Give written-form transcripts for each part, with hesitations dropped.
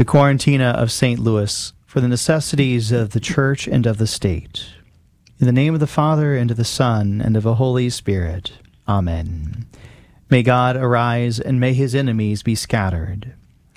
the Quarantina of St. Louis, for the necessities of the Church and of the State. In the name of the Father, and of the Son, and of the Holy Spirit. Amen. May God arise, and may his enemies be scattered.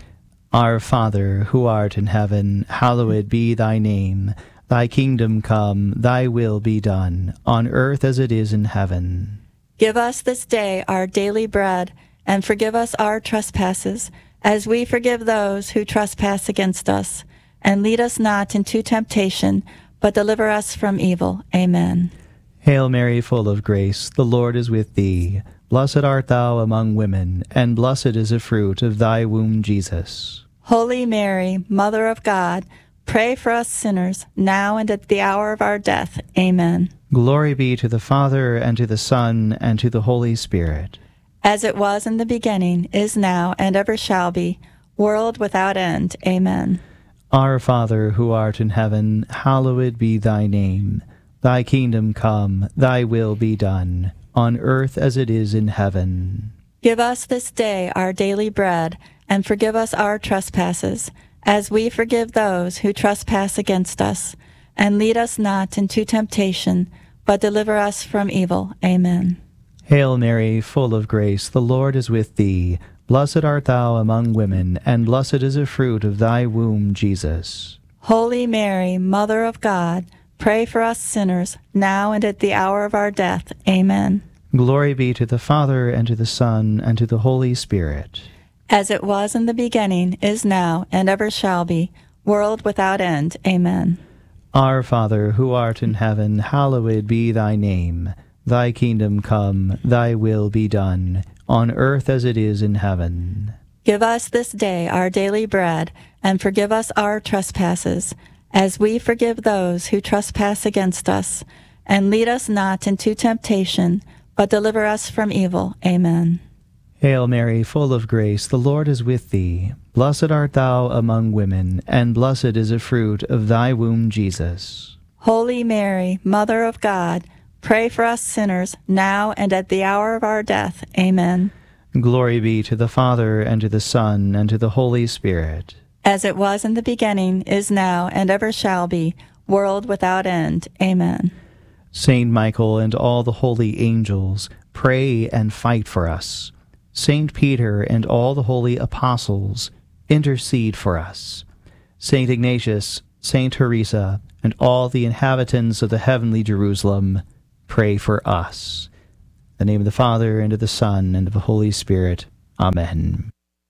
Our Father, who art in heaven, hallowed be thy name. Thy kingdom come, thy will be done, on earth as it is in heaven. Give us this day our daily bread, and forgive us our trespasses, as we forgive those who trespass against us. And lead us not into temptation, but deliver us from evil. Amen. Hail Mary, full of grace, the Lord is with thee. Blessed art thou among women, and blessed is the fruit of thy womb, Jesus. Holy Mary, Mother of God, pray for us sinners, now and at the hour of our death. Amen. Glory be to the Father, and to the Son, and to the Holy Spirit. As it was in the beginning, is now, and ever shall be, world without end. Amen. Our Father, who art in heaven, hallowed be thy name. Thy kingdom come, thy will be done, on earth as it is in heaven. Give us this day our daily bread, and forgive us our trespasses, as we forgive those who trespass against us. And lead us not into temptation, but deliver us from evil. Amen. Hail Mary, full of grace, the Lord is with thee. Blessed art thou among women, and blessed is the fruit of thy womb, Jesus. Holy Mary, Mother of God, pray for us sinners, now and at the hour of our death. Amen. Glory be to the Father, and to the Son, and to the Holy Spirit. As it was in the beginning, is now, and ever shall be, world without end. Amen. Our Father, who art in heaven, hallowed be thy name. Thy kingdom come, thy will be done, on earth as it is in heaven. Give us this day our daily bread, and forgive us our trespasses, as we forgive those who trespass against us. And lead us not into temptation, but deliver us from evil. Amen. Hail Mary, full of grace, the Lord is with thee. Blessed art thou among women, and blessed is the fruit of thy womb, Jesus. Holy Mary, Mother of God, pray for us sinners, now and at the hour of our death. Amen. Glory be to the Father, and to the Son, and to the Holy Spirit. As it was in the beginning, is now, and ever shall be, world without end. Amen. Saint Michael and all the holy angels, pray and fight for us. Saint Peter and all the holy apostles, intercede for us. Saint Ignatius, Saint Teresa, and all the inhabitants of the heavenly Jerusalem, pray for us. In the name of the Father, and of the Son, and of the Holy Spirit. Amen.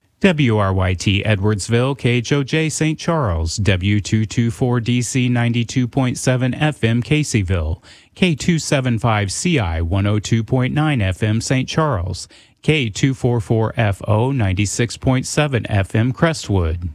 WRYT Edwardsville, KHOJ St. Charles, W224DC 92.7 FM Caseyville, K275CI 102.9 FM St. Charles, K244FO 96.7 FM Crestwood.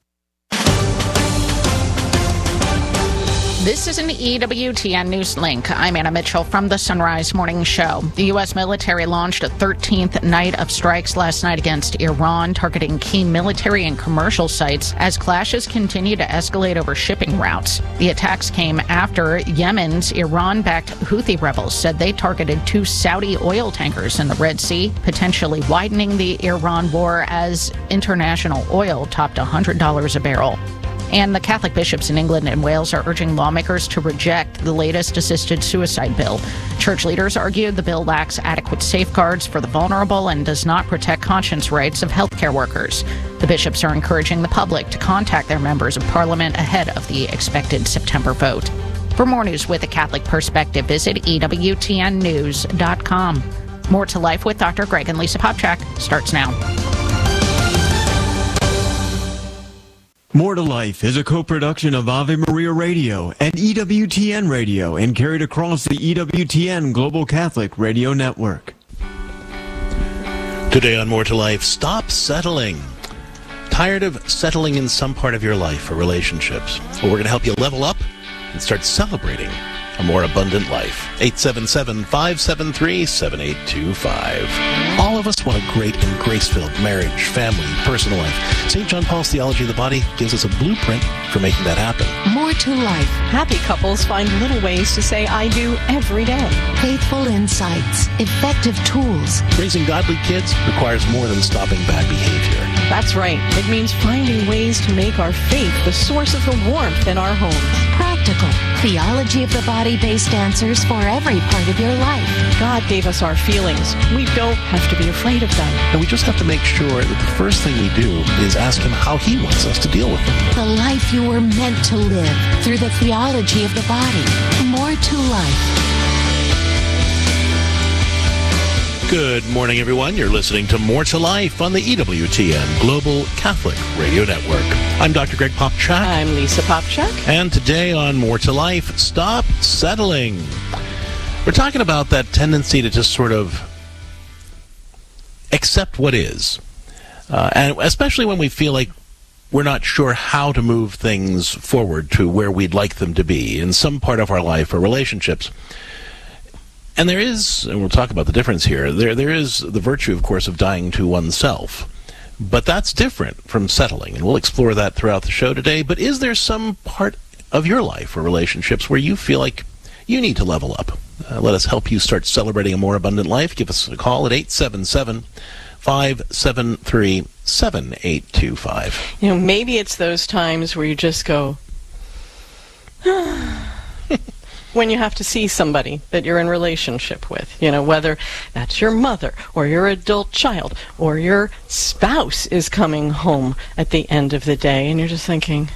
This is an EWTN News Link. I'm Anna Mitchell from the Sunrise Morning Show. The U.S. military launched a 13th night of strikes last night against Iran, targeting key military and commercial sites as clashes continue to escalate over shipping routes. The attacks came after Yemen's Iran-backed Houthi rebels said they targeted 2 Saudi oil tankers in the Red Sea, potentially widening the Iran war as international oil topped $100 a barrel. And the Catholic bishops in England and Wales are urging lawmakers to reject the latest assisted suicide bill. Church leaders argue the bill lacks adequate safeguards for the vulnerable and does not protect conscience rights of healthcare workers. The bishops are encouraging the public to contact their members of parliament ahead of the expected September vote. For more news with a Catholic perspective, visit EWTNnews.com. More to Life with Dr. Greg and Lisa Popchak starts now. More to Life is a co-production of Ave Maria Radio and EWTN Radio and carried across the EWTN Global Catholic Radio Network. Today on More to Life, stop settling. Tired of settling in some part of your life or relationships? Well, we're going to help you level up and start celebrating a more abundant life. 877-573-7825. All of us want a great and grace-filled marriage, family, personal life. St. John Paul's Theology of the Body gives us a blueprint for making that happen. More to Life. Happy couples find little ways to say I do every day. Faithful insights, effective tools. Raising godly kids requires more than stopping bad behavior. That's right. It means finding ways to make our faith the source of the warmth in our homes. Practical, theology of the body-based answers for every part of your life. God gave us our feelings. We don't have to be afraid of them. And we just have to make sure that the first thing we do is ask him how he wants us to deal with them. The life you were meant to live through the theology of the body. More to life. Good morning, everyone. You're listening to More to Life on the EWTN Global Catholic Radio Network. I'm Dr. Greg Popchak. I'm Lisa Popchak. And today on More to Life, Stop Settling. We're talking about that tendency to just sort of accept what is. And especially when we feel like we're not sure how to move things forward to where we'd like them to be in some part of our life or relationships. And there is, and we'll talk about the difference here, there is the virtue, of course, of dying to oneself. But that's different from settling, and we'll explore that throughout the show today. But is there some part of your life or relationships where you feel like you need to level up? Let us help you start celebrating a more abundant life. Give us a call at 877-573-7825. You know, maybe it's those times where you just go, when you have to see somebody that you're in relationship with, you know, whether that's your mother or your adult child or your spouse is coming home at the end of the day, and you're just thinking,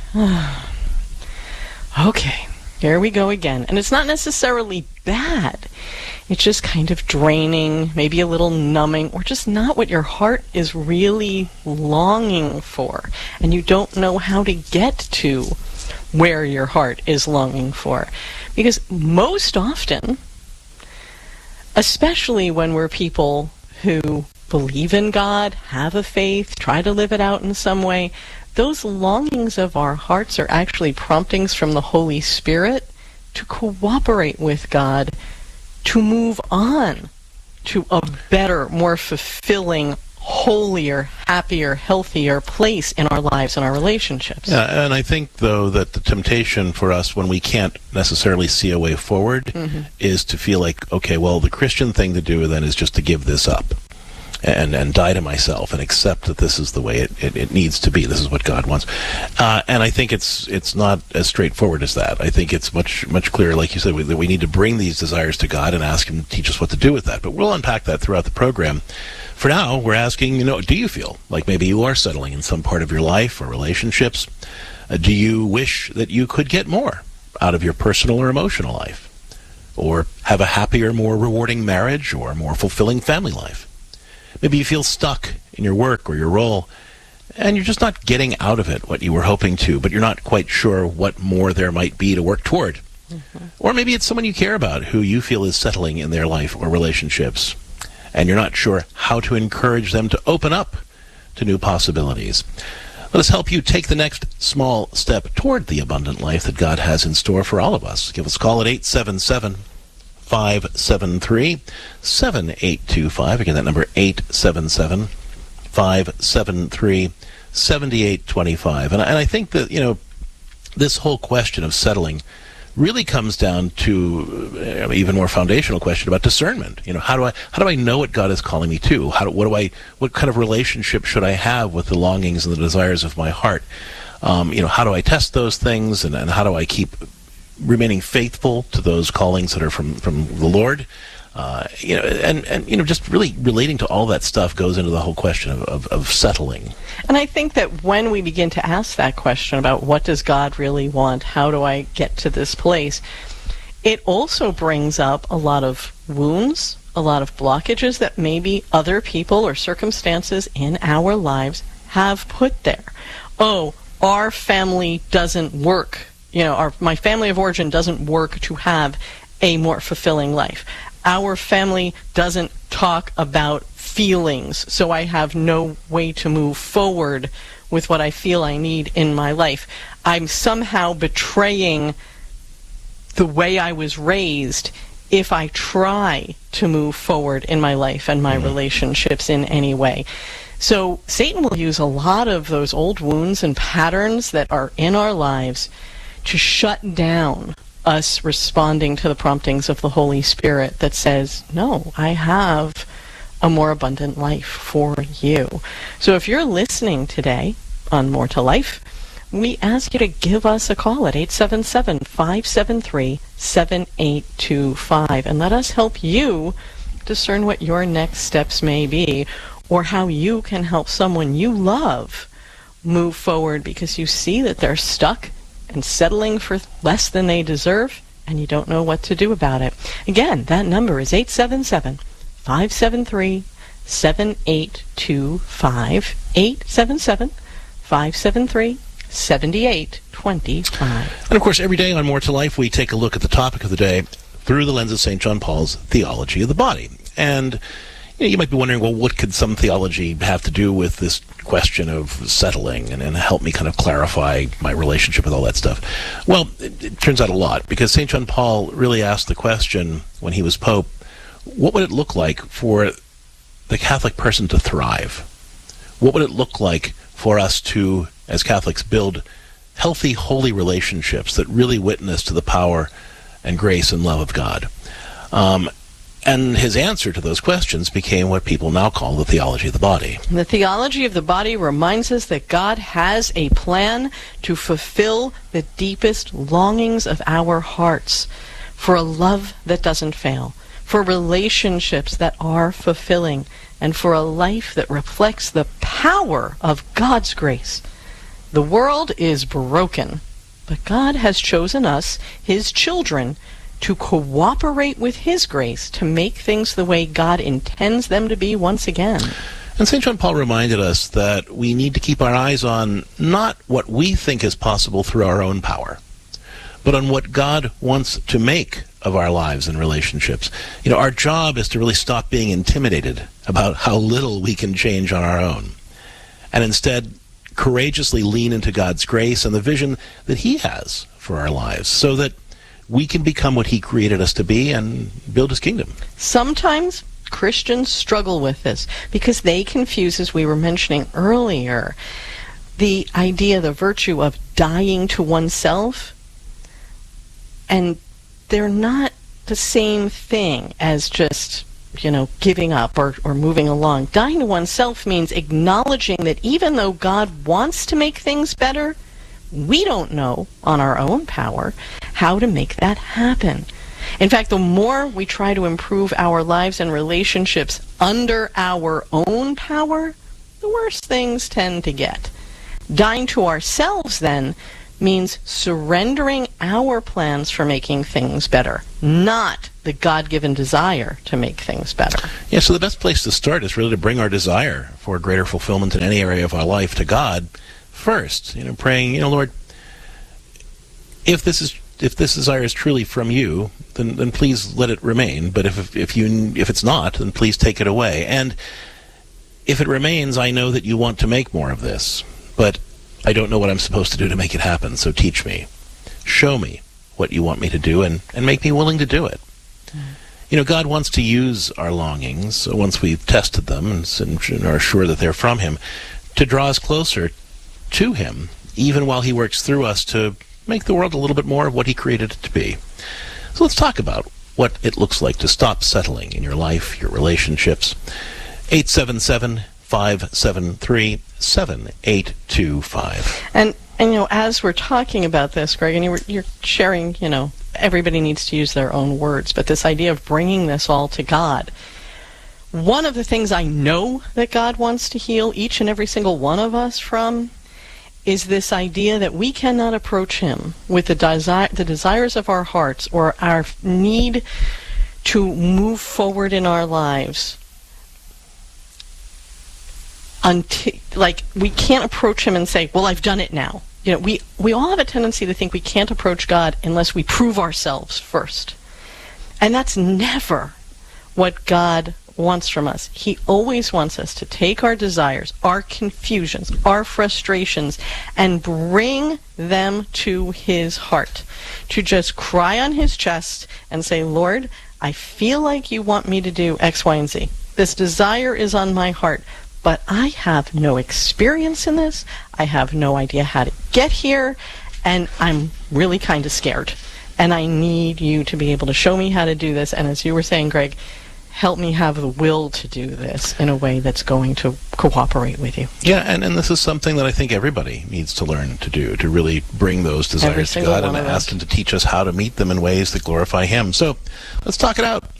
okay, here we go again. And it's not necessarily bad. It's just kind of draining, maybe a little numbing, or just not what your heart is really longing for. And you don't know how to get to where your heart is longing for. Because most often, especially when we're people who believe in God, have a faith, try to live it out in some way, those longings of our hearts are actually promptings from the Holy Spirit to cooperate with God, to move on to a better, more fulfilling, holier, happier, healthier place in our lives and our relationships. Yeah, and I think, though, that the temptation for us when we can't necessarily see a way forward is to feel like, okay, well, the Christian thing to do then is just to give this up and die to myself and accept that this is the way it needs to be. This is what God wants. And I think it's not as straightforward as that. I think it's much clearer, like you said, that we need to bring these desires to God and ask Him to teach us what to do with that. But we'll unpack that throughout the program. For now, we're asking, do you feel like maybe you are settling in some part of your life or relationships? Do you wish that you could get more out of your personal or emotional life? Or have a happier, more rewarding marriage or a more fulfilling family life? Maybe you feel stuck in your work or your role, and you're just not getting out of it what you were hoping to, but you're not quite sure what more there might be to work toward. Or maybe it's someone you care about who you feel is settling in their life or relationships, and you're not sure how to encourage them to open up to new possibilities. Let us help you take the next small step toward the abundant life that God has in store for all of us. Give us a call at 877-573-7825. Again, that number 877-573-7825. And I think that, this whole question of settling really comes down to even more foundational question about discernment. How do I know what God is calling me to? What kind of relationship should I have with the longings and the desires of my heart? How do I test those things, and how do I keep remaining faithful to those callings that are from the Lord? Just really relating to all that stuff goes into the whole question of settling. And I think that when we begin to ask that question about what does God really want, how do I get to this place, it also brings up a lot of wounds, a lot of blockages that maybe other people or circumstances in our lives have put there. Oh, our family doesn't work. My family of origin doesn't work to have a more fulfilling life. Our family doesn't talk about feelings, so I have no way to move forward with what I feel I need in my life. I'm somehow betraying the way I was raised if I try to move forward in my life and my relationships in any way. So Satan will use a lot of those old wounds and patterns that are in our lives to shut down us responding to the promptings of the Holy Spirit that says, no, I have a more abundant life for you. So if you're listening today on More to Life, we ask you to give us a call at 877-573-7825 and let us help you discern what your next steps may be, or how you can help someone you love move forward because you see that they're stuck and settling for less than they deserve, and you don't know what to do about it. Again, that number is 877-573-7825, 877-573-7825. And of course, every day on More to Life, we take a look at the topic of the day through the lens of St. John Paul's theology of the body. And you might be wondering, well, what could some theology have to do with this question of settling, and help me kind of clarify my relationship with all that stuff? Well, it turns out a lot, because St. John Paul really asked the question when he was Pope, what would it look like for the Catholic person to thrive? What would it look like for us to, as Catholics, build healthy, holy relationships that really witness to the power and grace and love of God? And his answer to those questions became what people now call the theology of the body. The theology of the body reminds us that God has a plan to fulfill the deepest longings of our hearts, for a love that doesn't fail, for relationships that are fulfilling, and for a life that reflects the power of God's grace. The world is broken, but God has chosen us, His children, to cooperate with His grace to make things the way God intends them to be once again. And St. John Paul reminded us that we need to keep our eyes on not what we think is possible through our own power, but on what God wants to make of our lives and relationships. You know, our job is to really stop being intimidated about how little we can change on our own, and instead courageously lean into God's grace and the vision that He has for our lives, so that we can become what He created us to be and build His kingdom. Sometimes Christians struggle with this because they confuse, as we were mentioning earlier, the idea, the virtue of dying to oneself, and they're not the same thing as just, giving up or moving along. Dying to oneself means acknowledging that even though God wants to make things better, we don't know on our own power how to make that happen. In fact, the more we try to improve our lives and relationships under our own power, the worse things tend to get. Dying to ourselves, then, means surrendering our plans for making things better, not the God-given desire to make things better. Yeah, so the best place to start is really to bring our desire for greater fulfillment in any area of our life to God first. Praying, Lord, if this desire is truly from you, then please let it remain. But if it's not, then please take it away. And if it remains, I know that you want to make more of this, but I don't know what I'm supposed to do to make it happen. So teach me, show me what you want me to do, and make me willing to do it. God wants to use our longings once we've tested them and are sure that they're from Him, to draw us closer to Him, even while He works through us to make the world a little bit more of what He created it to be. So let's talk about what it looks like to stop settling in your life, your relationships. 877-573-7825. And as we're talking about this, Greg, and you're sharing, everybody needs to use their own words, but this idea of bringing this all to God. One of the things I know that God wants to heal each and every single one of us from is this idea that we cannot approach Him with the desires of our hearts or our need to move forward in our lives until, we can't approach Him and say, well, I've done it now. We all have a tendency to think we can't approach God unless we prove ourselves first. And that's never what God wants from us. He always wants us to take our desires, our confusions, our frustrations, and bring them to His heart. To just cry on His chest and say, Lord, I feel like you want me to do X, Y, and Z. This desire is on my heart, but I have no experience in this. I have no idea how to get here, and I'm really kind of scared. And I need you to be able to show me how to do this. And as you were saying, Greg, help me have the will to do this in a way that's going to cooperate with you. Yeah, and this is something that I think everybody needs to learn to do, to really bring those desires to God and ask Him to teach us how to meet them in ways that glorify Him. So let's talk it out.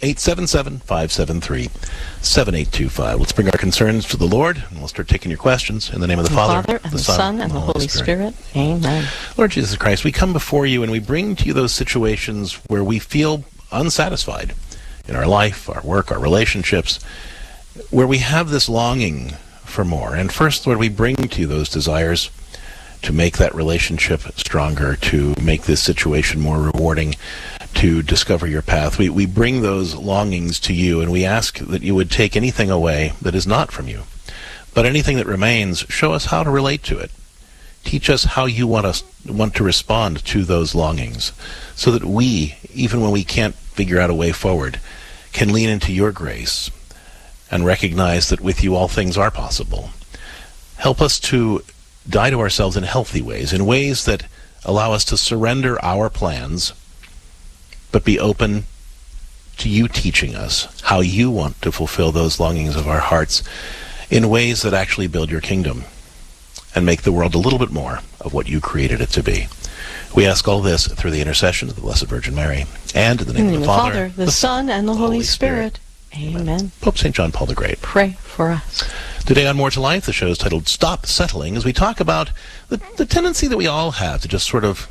877-573-7825. Let's bring our concerns to the Lord, and we'll start taking your questions in the name of the Father, and the Son, and the Holy Spirit. Amen. Lord Jesus Christ, we come before you and we bring to you those situations where we feel unsatisfied in our life, our work, our relationships, where we have this longing for more. And first, Lord, we bring to you those desires to make that relationship stronger, to make this situation more rewarding, to discover your path. We bring those longings to you, and we ask that you would take anything away that is not from you. But anything that remains, show us how to relate to it. Teach us how you want to respond to those longings, so that we, even when we can't figure out a way forward, can lean into your grace and recognize that with you all things are possible. Help us to die to ourselves in healthy ways, in ways that allow us to surrender our plans, but be open to you teaching us how you want to fulfill those longings of our hearts in ways that actually build your kingdom and make the world a little bit more of what you created it to be. We ask all this through the intercession of the Blessed Virgin Mary, and in the name of the Father, the Son, and the Holy Spirit. Amen. Pope St. John Paul the Great, pray for us. Today on More to Life, the show is titled Stop Settling, as we talk about the tendency that we all have to just sort of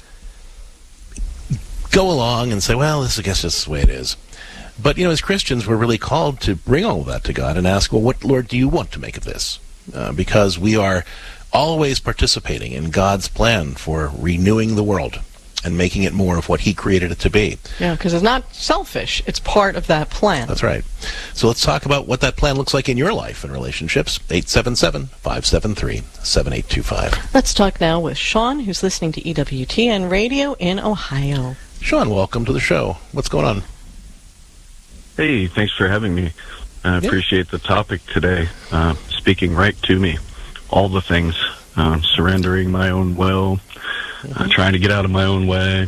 go along and say, well, I guess this is the way it is. But, as Christians, we're really called to bring all of that to God and ask, well, what, Lord, do you want to make of this? Because we are always participating in God's plan for renewing the world and making it more of what He created it to be. Yeah, because it's not selfish. It's part of that plan. That's right. So let's talk about what that plan looks like in your life and relationships. 877-573-7825. Let's talk now with Sean, who's listening to EWTN Radio in Ohio. Sean, welcome to the show. What's going on? Hey, thanks for having me. I appreciate the topic today. Speaking right to me. All the things. Surrendering my own will. Trying to get out of my own way.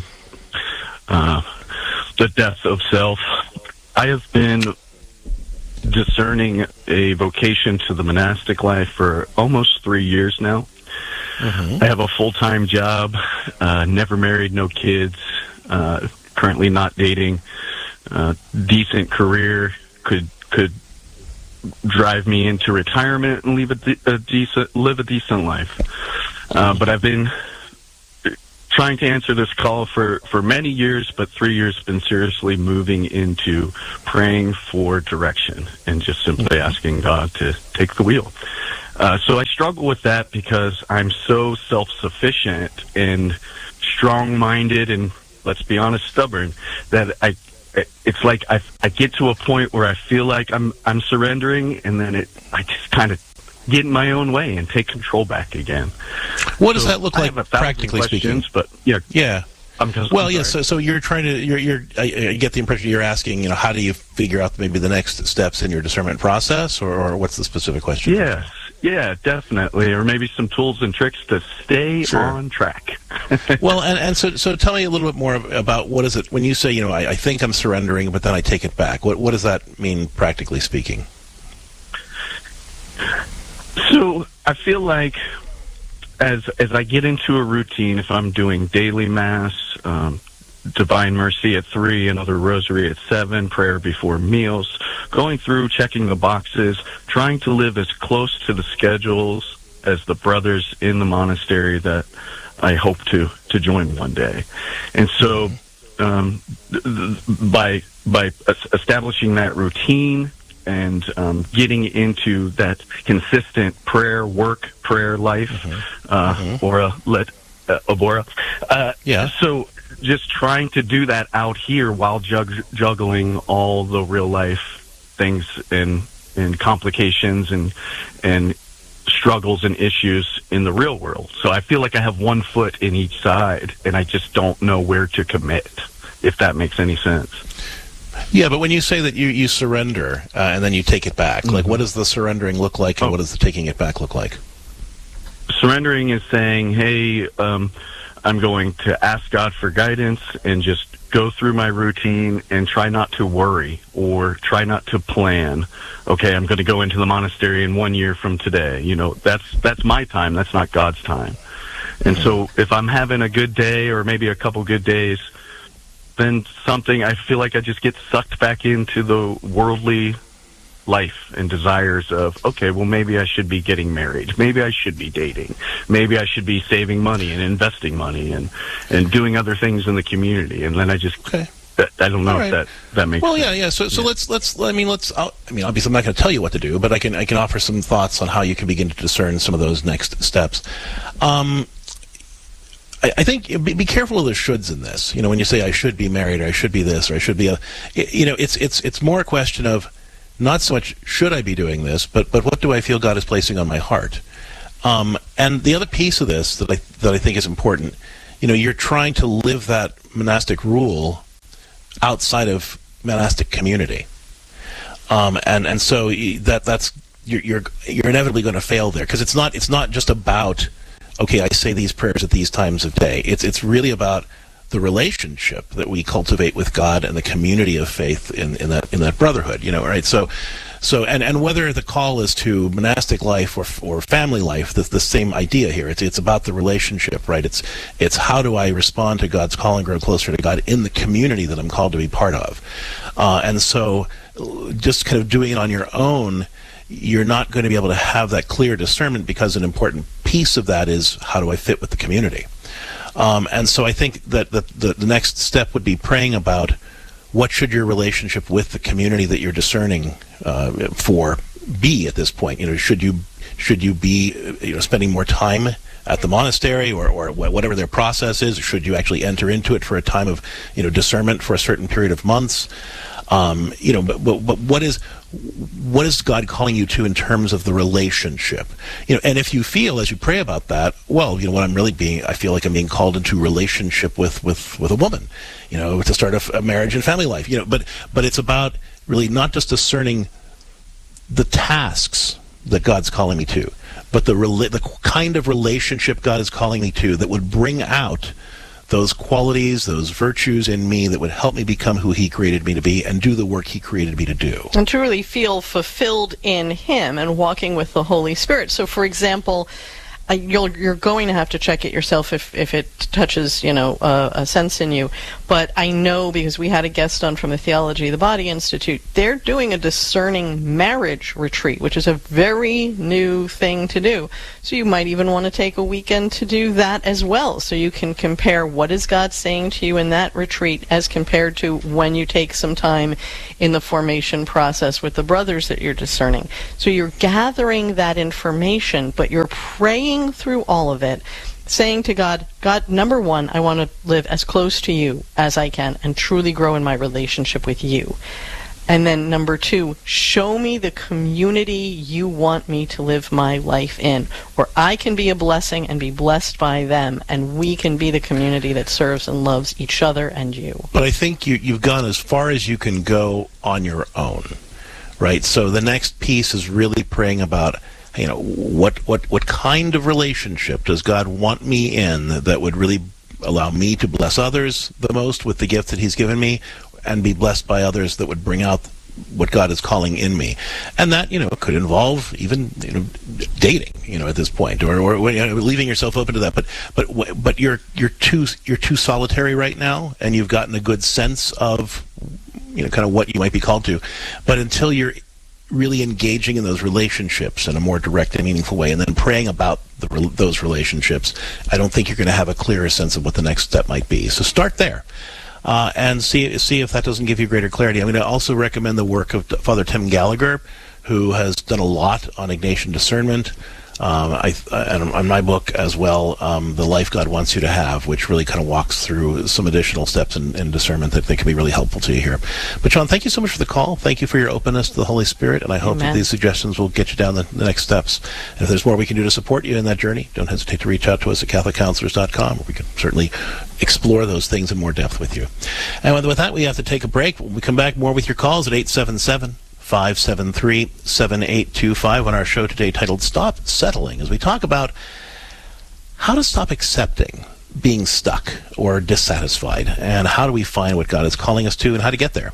The death of self. I have been discerning a vocation to the monastic life for almost 3 years now. I have a full-time job, never married, no kids, currently not dating, decent career, could drive me into retirement and live a decent life. But I've been trying to answer this call for many years, but 3 years been seriously moving into praying for direction and just simply asking God to take the wheel. So I struggle with that because I'm so self-sufficient and strong-minded and, let's be honest, stubborn, that it's like I get to a point where I feel like I'm surrendering, and then I just kind of get in my own way and take control back again. What does that look like, practically speaking? But yeah. So you're trying to. I get the impression you're asking. How do you figure out maybe the next steps in your discernment process, or what's the specific question? Yes. Yeah, definitely, or maybe some tools and tricks to stay on track. Well, and so tell me a little bit more about what is it when you say I think I'm surrendering, but then I take it back. What does that mean, practically speaking? So I feel like as I get into a routine, if I'm doing daily mass, Divine Mercy at 3, another Rosary at 7, prayer before meals, going through, checking the boxes, trying to live as close to the schedules as the brothers in the monastery that I hope to join one day. And so by establishing that routine and getting into that consistent prayer life, so just trying to do that out here while juggling all the real life things and complications and struggles and issues in the real world. So I feel like I have one foot in each side, and I just don't know where to commit, if that makes any sense. Yeah, but when you say that you surrender and then you take it back, like what does the surrendering look like, and what does the taking it back look like? Surrendering is saying, hey, I'm going to ask God for guidance and just go through my routine and try not to worry or try not to plan. Okay, I'm going to go into the monastery in 1 year from today. That's my time. That's not God's time. And so if I'm having a good day or maybe a couple good days, then I feel like I just get sucked back into the worldly life and desires of, okay, well, maybe I should be getting married. Maybe I should be dating. Maybe I should be saving money and investing money and doing other things in the community. And then I just, I don't know if that makes sense. Yeah. So let's, obviously I'm not going to tell you what to do, but I can offer some thoughts on how you can begin to discern some of those next steps. I think be careful of the shoulds in this. When you say I should be married or I should be this or I should be it's more a question of not so much should I be doing this, but what do I feel God is placing on my heart? And the other piece of this that I think is important, you're trying to live that monastic rule outside of monastic community, and so that's you're inevitably going to fail there, because it's not just about, okay, I say these prayers at these times of day. It's really about the relationship that we cultivate with God and the community of faith in that brotherhood, right? So and whether the call is to monastic life or family life, the same idea here. It's about the relationship, right? It's how do I respond to God's call and grow closer to God in the community that I'm called to be part of, and so just kind of doing it on your own, you're not going to be able to have that clear discernment, because an important piece of that is how do I fit with the community. And so I think that the next step would be praying about what should your relationship with the community that you're discerning for be at this point. Should you be spending more time at the monastery or whatever their process is? Or should you actually enter into it for a time of discernment for a certain period of months? But what is God calling you to in terms of the relationship? And if you feel as you pray about that, well, what I feel like I'm being called into relationship with a woman, to start a marriage and family life, but it's about really not just discerning the tasks that God's calling me to, but the kind of relationship God is calling me to that would bring out those qualities, those virtues in me that would help me become who He created me to be and do the work He created me to do. And to really feel fulfilled in Him and walking with the Holy Spirit. So, for example, you're going to have to check it yourself if it touches, a sense in you. But I know, because we had a guest on from the Theology of the Body Institute, they're doing a discerning marriage retreat, which is a very new thing to do. So you might even want to take a weekend to do that as well, so you can compare what is God saying to you in that retreat as compared to when you take some time in the formation process with the brothers that you're discerning. So you're gathering that information, but you're praying through all of it, saying to God, number one, I want to live as close to you as I can and truly grow in my relationship with you. And then number two, show me the community you want me to live my life in, where I can be a blessing and be blessed by them, and we can be the community that serves and loves each other and you. But I think you've gone as far as you can go on your own, right? So the next piece is really praying about, what kind of relationship does God want me in that would really allow me to bless others the most with the gift that He's given me, and be blessed by others that would bring out what God is calling in me. And that, could involve even, dating, at this point, or leaving yourself open to that. But you're too solitary right now, and you've gotten a good sense of, kind of what you might be called to. But until you're really engaging in those relationships in a more direct and meaningful way, and then praying about those relationships, I don't think you're going to have a clearer sense of what the next step might be. So start there. And see if that doesn't give you greater clarity. I'm going to also recommend the work of Father Tim Gallagher, who has done a lot on Ignatian discernment, and on my book as well, The Life God Wants You to Have, which really kind of walks through some additional steps in discernment that can be really helpful to you here. But John, thank you so much for the call. Thank you for your openness to the Holy Spirit, and I hope that these suggestions will get you down the next steps. And if there's more we can do to support you in that journey, don't hesitate to reach out to us at CatholicCounselors.com, where we can certainly explore those things in more depth with you. And with that, we have to take a break. When we come back, more with your calls at 877-573-7825 on our show today titled Stop Settling, as we talk about how to stop accepting being stuck or dissatisfied, and how do we find what God is calling us to and how to get there?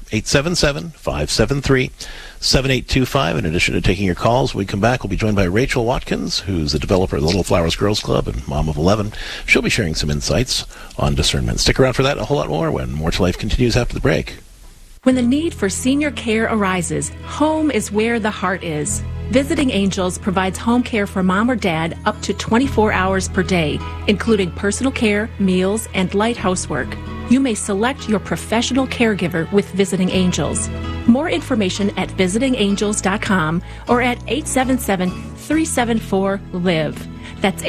877-573-7825. In addition to taking your calls, when we come back, we'll be joined by Rachel Watkins, who's the developer of the Little Flowers Girls Club and mom of 11. She'll be sharing some insights on discernment. Stick around for that and a whole lot more when More to Life continues after the break. When the need for senior care arises, home is where the heart is. Visiting Angels provides home care for mom or dad up to 24 hours per day, including personal care, meals, and light housework. You may select your professional caregiver with Visiting Angels. More information at visitingangels.com or at 877-374-LIVE. That's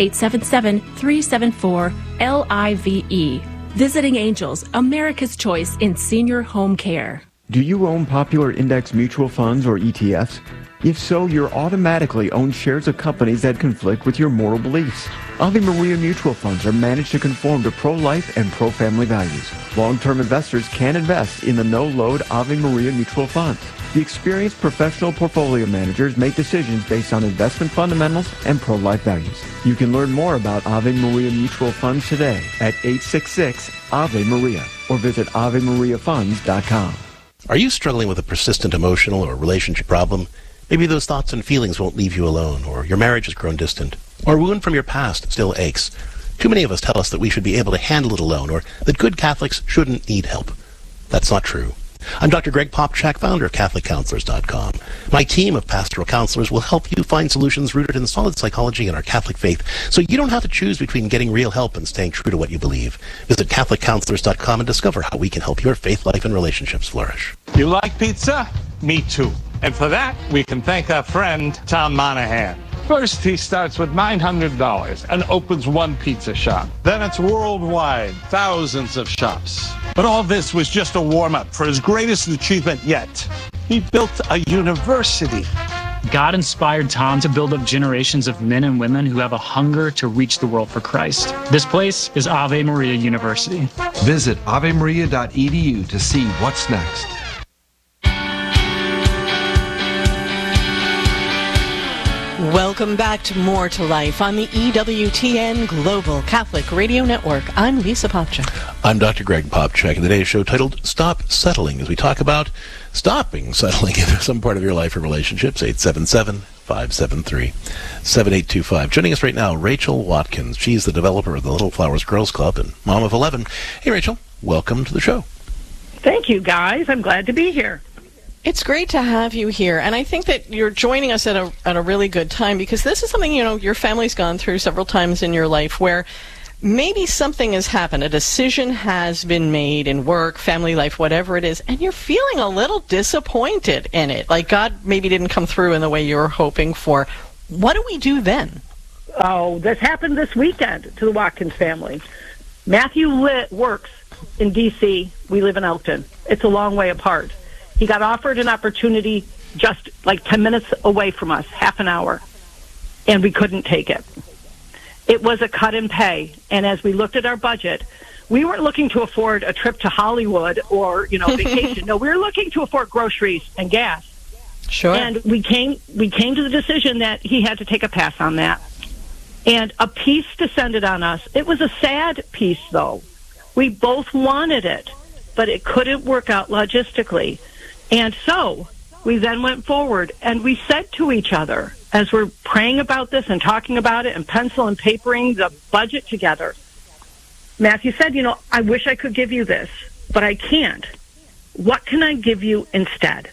877-374-LIVE. Visiting Angels, America's choice in senior home care. Do you own popular index mutual funds or ETFs? If so, you're automatically own shares of companies that conflict with your moral beliefs. Ave Maria mutual funds are managed to conform to pro-life and pro-family values. Long-term investors can invest in the no-load Ave Maria mutual funds. The experienced professional portfolio managers make decisions based on investment fundamentals and pro-life values. You can learn more about Ave Maria mutual funds today at 866-AVE-MARIA or visit AveMariaFunds.com. Are you struggling with a persistent emotional or relationship problem? Maybe those thoughts and feelings won't leave you alone, or your marriage has grown distant, or a wound from your past still aches. Too many of us tell us that we should be able to handle it alone, or that good Catholics shouldn't need help. That's not true. I'm Dr. Greg Popchak, founder of CatholicCounselors.com. My team of pastoral counselors will help you find solutions rooted in solid psychology and our Catholic faith, so you don't have to choose between getting real help and staying true to what you believe. Visit CatholicCounselors.com and discover how we can help your faith life and relationships flourish. You like pizza? Me too. And for that, we can thank our friend, Tom Monahan. First, he starts with $900 and opens one pizza shop. Then it's worldwide, thousands of shops. But all this was just a warm-up for his greatest achievement yet. He built a university. God inspired Tom to build up generations of men and women who have a hunger to reach the world for Christ. This place is Ave Maria University. Visit avemaria.edu to see what's next. Welcome back to More to Life on the EWTN Global Catholic Radio Network. I'm Lisa Popchak. I'm Dr. Greg Popchak, and today's show titled Stop Settling, as we talk about stopping settling in some part of your life or relationships. 877-573-7825. Joining us right now, Rachel Watkins. She's the developer of the Little Flowers Girls Club and mom of 11. Hey, Rachel, welcome to the show. Thank you, guys. I'm glad to be here. It's great to have you here, and I think that you're joining us at a really good time, because this is something, you know, your family's gone through several times in your life where maybe something has happened, a decision has been made in work, family life, whatever it is, and you're feeling a little disappointed in it, like God maybe didn't come through in the way you were hoping for. What do we do then? Oh, this happened this weekend to the Watkins family. Matthew works in D.C. We live in Elkton. It's a long way apart. He got offered an opportunity just like 10 minutes away from us, half an hour, and we couldn't take it. It was a cut in pay, and as we looked at our budget, we weren't looking to afford a trip to Hollywood or, vacation. No, we were looking to afford groceries and gas. Sure. And we came to the decision that he had to take a pass on that. And a peace descended on us. It was a sad peace, though. We both wanted it, but it couldn't work out logistically. And so we then went forward, and we said to each other, as we're praying about this and talking about it and pencil and papering the budget together, Matthew said, I wish I could give you this, but I can't. What can I give you instead?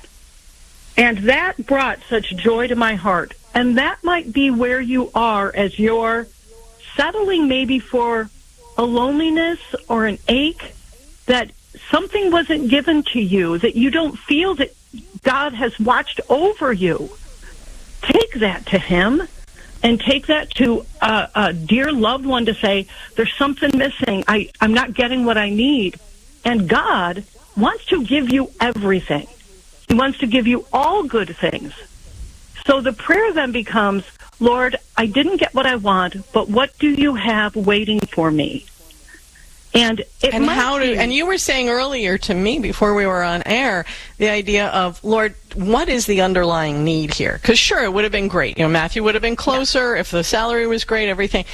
And that brought such joy to my heart. And that might be where you are as you're settling maybe for a loneliness or an ache, that something wasn't given to you, that you don't feel that God has watched over you. Take that to Him, and take that to a dear loved one to say, there's something missing. I'm not getting what I need. And God wants to give you everything. He wants to give you all good things. So the prayer then becomes, Lord, I didn't get what I want, but what do you have waiting for me? And you were saying earlier to me before we were on air, the idea of, Lord, what is the underlying need here? Because sure, it would have been great. Matthew would have been closer if the salary was great, everything.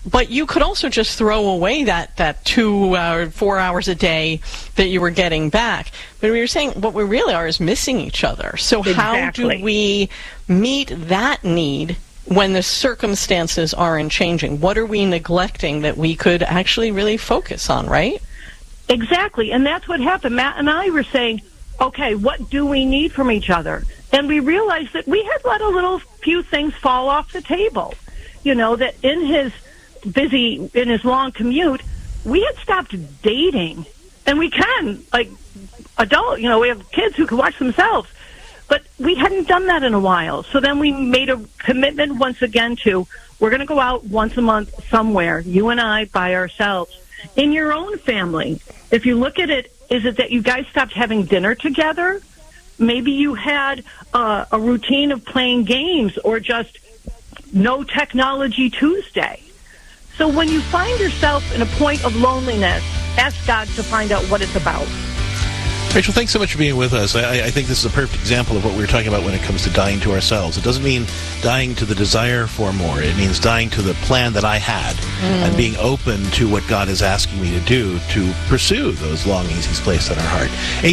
But you could also just throw away that 2 or 4 hours a day that you were getting back. But we were saying what we really are is missing each other. So how do we meet that need when the circumstances aren't changing? What are we neglecting that we could actually really focus on, right? Exactly. And that's what happened. Matt and I were saying, okay, what do we need from each other? And we realized that we had let a few things fall off the table. You know, that in his long commute, we had stopped dating. And we can, like adult, you know, we have kids who can watch themselves. But we hadn't done that in a while. So then we made a commitment once again to, we're going to go out once a month somewhere, you and I, by ourselves. In your own family, if you look at it, is it that you guys stopped having dinner together? Maybe you had a routine of playing games or just no technology Tuesday. So when you find yourself in a point of loneliness, ask God to find out what it's about. Rachel, thanks so much for being with us. I think this is a perfect example of what we were talking about when it comes to dying to ourselves. It doesn't mean dying to the desire for more. It means dying to the plan that I had and being open to what God is asking me to do to pursue those longings He's placed on our heart.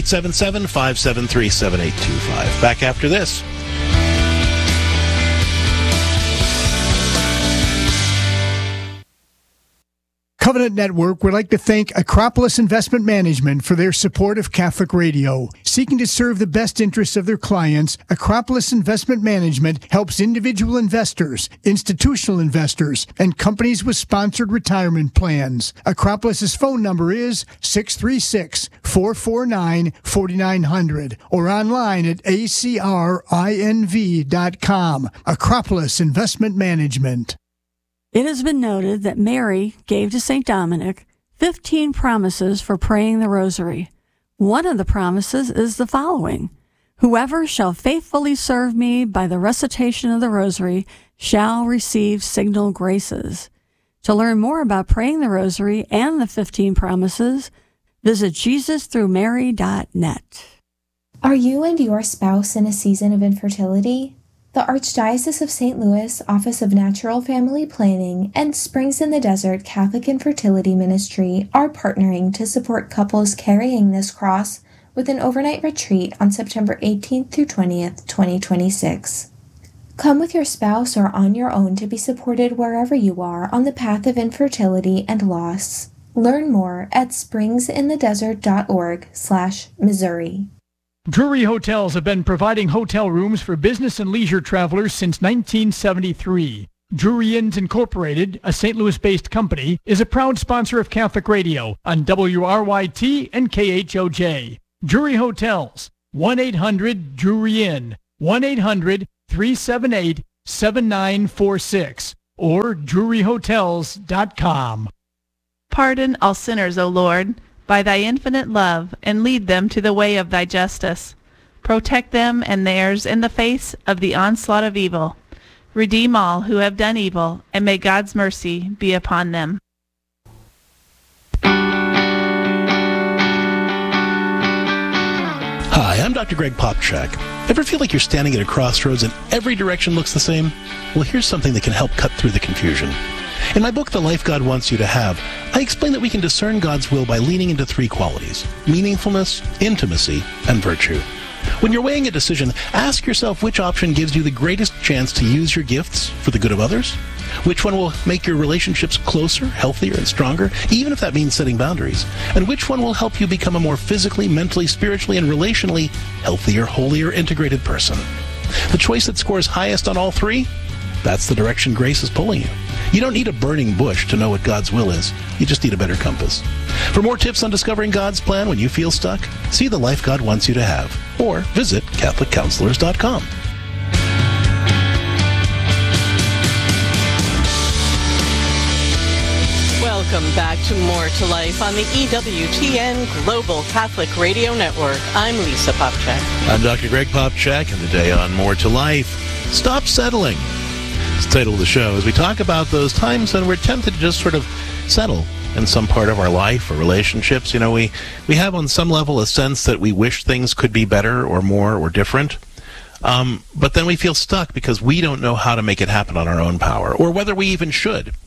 877-573-7825. Back after this. Covenant Network would like to thank Acropolis Investment Management for their support of Catholic Radio. Seeking to serve the best interests of their clients, Acropolis Investment Management helps individual investors, institutional investors, and companies with sponsored retirement plans. Acropolis's phone number is 636-449-4900 or online at acrinv.com. Acropolis Investment Management. It has been noted that Mary gave to St. Dominic 15 promises for praying the rosary. One of the promises is the following: whoever shall faithfully serve me by the recitation of the rosary shall receive signal graces. To learn more about praying the rosary and the 15 promises, visit JesusThroughMary.net. Are you and your spouse in a season of infertility? The Archdiocese of St. Louis Office of Natural Family Planning and Springs in the Desert Catholic Infertility Ministry are partnering to support couples carrying this cross with an overnight retreat on September 18th through 20th, 2026. Come with your spouse or on your own to be supported wherever you are on the path of infertility and loss. Learn more at springsinthedesert.org/Missouri. Drury Hotels have been providing hotel rooms for business and leisure travelers since 1973. Drury Inns Incorporated, a St. Louis-based company, is a proud sponsor of Catholic Radio on WRYT and KHOJ. Drury Hotels, 1-800-DRURY-INN, 1-800-378-7946, or druryhotels.com. Pardon all sinners, O Lord, by thy infinite love, and lead them to the way of thy justice. Protect them and theirs in the face of the onslaught of evil. Redeem all who have done evil, and may God's mercy be upon them. Hi, I'm Dr. Greg Popchak. Ever feel like you're standing at a crossroads and every direction looks the same? Well, here's something that can help cut through the confusion. In my book, The Life God Wants You to Have, I explain that we can discern God's will by leaning into three qualities: meaningfulness, intimacy, and virtue. When you're weighing a decision, ask yourself which option gives you the greatest chance to use your gifts for the good of others. Which one will make your relationships closer, healthier, and stronger, even if that means setting boundaries? And which one will help you become a more physically, mentally, spiritually, and relationally healthier, holier, integrated person? The choice that scores highest on all three? That's the direction grace is pulling you. You don't need a burning bush to know what God's will is. You just need a better compass. For more tips on discovering God's plan when you feel stuck, see The Life God Wants You to Have, or visit CatholicCounselors.com. Welcome back to More to Life on the EWTN Global Catholic Radio Network. I'm Lisa Popchak. I'm Dr. Greg Popchak, and today on More to Life, Stop Settling. It's the title of the show as we talk about those times when we're tempted to just sort of settle in some part of our life or relationships. You know, we have on some level a sense that we wish things could be better or more or different. But then we feel stuck because we don't know how to make it happen on our own power, or whether we even should.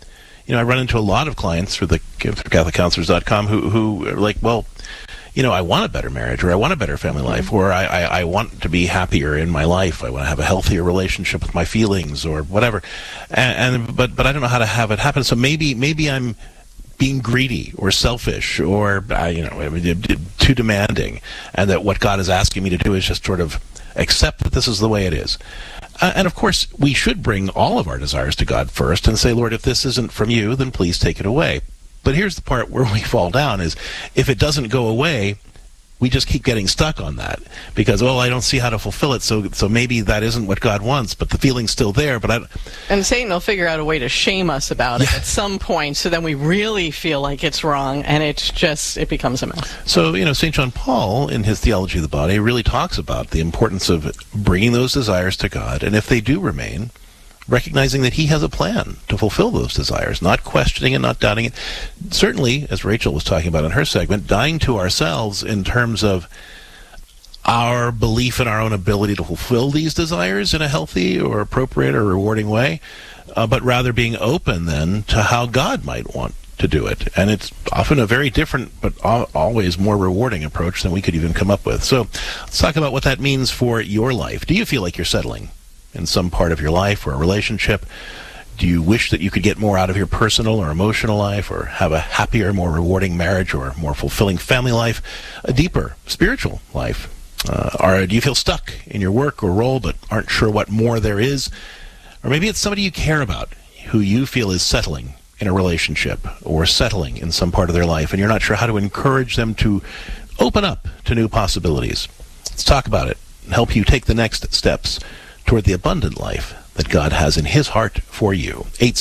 I run into a lot of clients through CatholicCounselors.com who are like, well, I want a better marriage, or I want a better family life, or I want to be happier in my life. I want to have a healthier relationship with my feelings, or whatever. But I don't know how to have it happen. So maybe I'm being greedy or selfish or too demanding, and that what God is asking me to do is just sort of accept that this is the way it is. And of course, we should bring all of our desires to God first and say, Lord, if this isn't from you, then please take it away. But here's the part where we fall down is if it doesn't go away, we just keep getting stuck on that because, I don't see how to fulfill it. So maybe that isn't what God wants, but the feeling's still there. And Satan will figure out a way to shame us about it at some point, so then we really feel like it's wrong, and it becomes a mess. So, St. John Paul, in his Theology of the Body, really talks about the importance of bringing those desires to God, and if they do remain, recognizing that he has a plan to fulfill those desires, not questioning it, not doubting it. Certainly, as Rachel was talking about in her segment, dying to ourselves in terms of our belief in our own ability to fulfill these desires in a healthy or appropriate or rewarding way, but rather being open then to how God might want to do it. And it's often a very different but always more rewarding approach than we could even come up with. So let's talk about what that means for your life. Do you feel like you're settling in some part of your life or a relationship? Do you wish that you could get more out of your personal or emotional life, or have a happier, more rewarding marriage, or more fulfilling family life, a deeper spiritual life? Or do you feel stuck in your work or role but aren't sure what more there is? Or maybe it's somebody you care about who you feel is settling in a relationship or settling in some part of their life, and you're not sure how to encourage them to open up to new possibilities. Let's talk about it and help you take the next steps toward the abundant life that God has in his heart for you.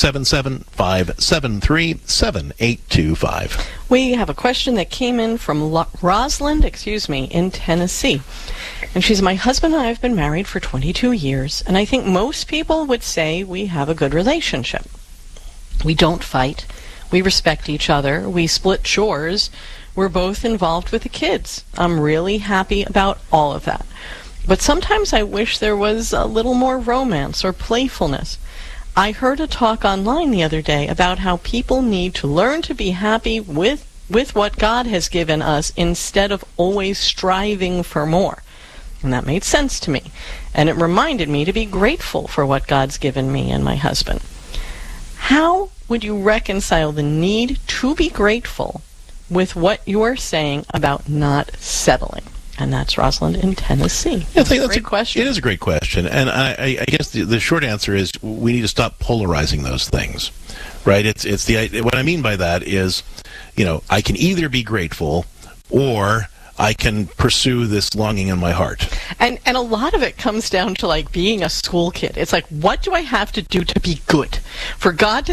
877-573-7825. We have a question that came in from Rosalind, in Tennessee. And she's, my husband and I have been married for 22 years, and I think most people would say we have a good relationship. We don't fight. We respect each other. We split chores. We're both involved with the kids. I'm really happy about all of that. But sometimes I wish there was a little more romance or playfulness. I heard a talk online the other day about how people need to learn to be happy with what God has given us instead of always striving for more. And that made sense to me. And it reminded me to be grateful for what God's given me and my husband. How would you reconcile the need to be grateful with what you're saying about not settling? And that's Rosalind in Tennessee. That's a great question. It is a great question. And I guess the short answer is we need to stop polarizing those things, right? What I mean by that is, I can either be grateful or I can pursue this longing in my heart. And a lot of it comes down to like being a school kid. It's like, what do I have to do to be good? For God to